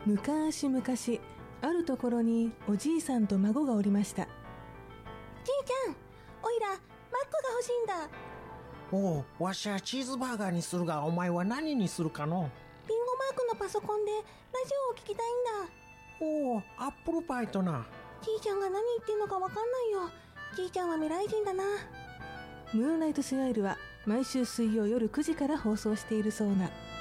昔々あるところにおじいさんと孫がおりました。 じいちゃん、おいらマックが欲しいんだ。 おう、わしはチーズバーガーにするが、お前は何にするかの？ リンゴマークのパソコンでラジオを聞きたいんだ。 おう、アップルパイとな。 じいちゃんが何言ってんのかわかんないよ。じいちゃんは未来人だな。 ムーンライトスマイルは毎週水曜夜9時から放送しているそうな。